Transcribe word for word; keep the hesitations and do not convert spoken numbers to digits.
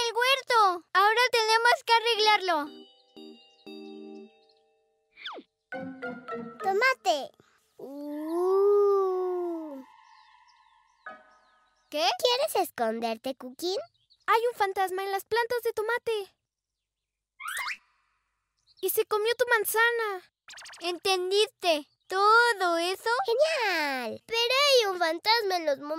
el huerto. Ahora tenemos que arreglarlo. Tomate. Uh. ¿Qué? ¿Quieres esconderte, Cookie? Hay un fantasma en las plantas de tomate. Y se comió tu manzana. ¿Entendiste todo eso? ¡Genial! Pero hay un fantasma en los momentos